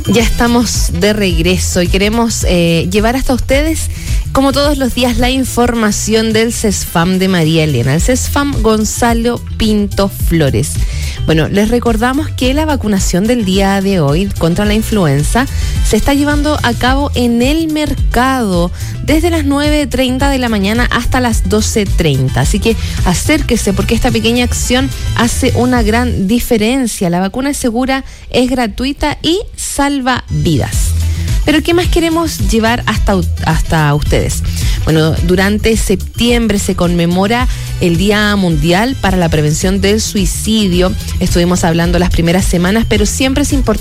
Ya estamos de regreso y queremos llevar hasta ustedes, como todos los días, la información del CESFAM de María Elena, el CESFAM Gonzalo Pinto Flores. Bueno, les recordamos que la vacunación del día de hoy contra la influenza se está llevando a cabo en el mercado desde las 9:30 de la mañana hasta las 12:30. Así que acérquese porque esta pequeña acción hace una gran diferencia. La vacuna es segura, es gratuita y salva vidas. Pero ¿qué más queremos llevar hasta ustedes? Bueno, durante septiembre se conmemora el Día Mundial para la Prevención del Suicidio. Estuvimos hablando las primeras semanas, pero siempre es importante